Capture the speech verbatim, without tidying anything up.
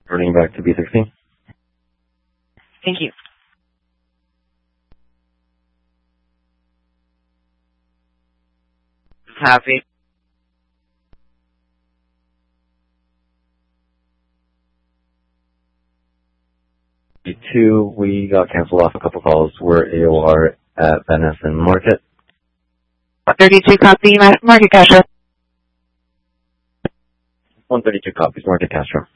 Turning back to B sixteen. Thank you. Happy. Two, we got canceled off a couple calls. We're A O R at Venice and Market. thirty-two copy, Market Castro. one thirty-two copies, Market Castro.